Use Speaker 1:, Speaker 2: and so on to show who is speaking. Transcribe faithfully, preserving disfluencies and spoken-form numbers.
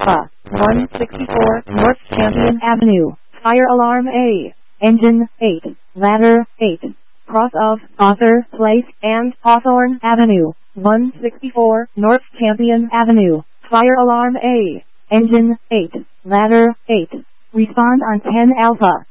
Speaker 1: Alpha, one sixty-four North Champion Avenue, Fire Alarm A, Engine eight, Ladder eight, cross of Author Place and Hawthorne Avenue, one sixty-four North Champion Avenue, Fire Alarm A, Engine eight, Ladder eight. Respond on ten Alpha.